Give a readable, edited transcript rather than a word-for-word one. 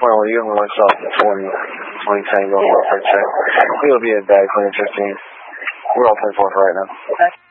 Well, you haven't looked up 20 Tango for check. He'll be at bag 2015. We're all 24 for right now. Okay.